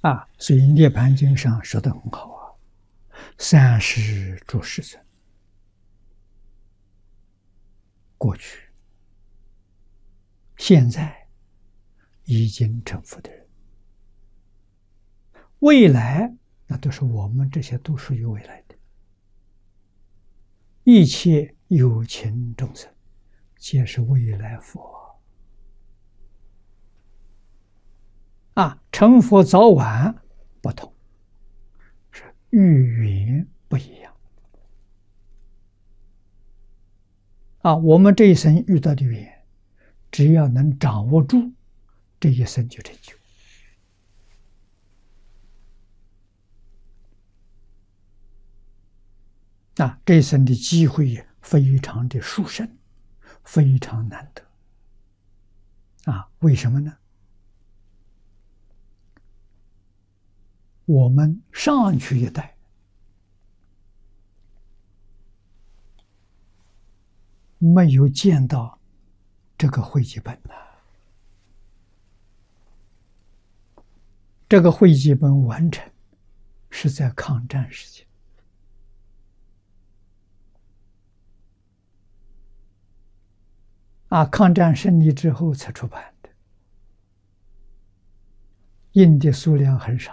所以《涅盘经》上说的很好啊，三世诸世尊，过去、现在已经成佛的人，未来那都是我们这些都属于未来的，一切有情众生皆是未来佛成佛早晚不同，是遇缘不一样我们这一生遇到的缘，只要能掌握住，这一生就成就这一生的机会也非常的殊胜，非常难得为什么呢？我们上去一代没有见到这个汇集本这个汇集本完成是在抗战时期抗战胜利之后才出版的，印的数量很少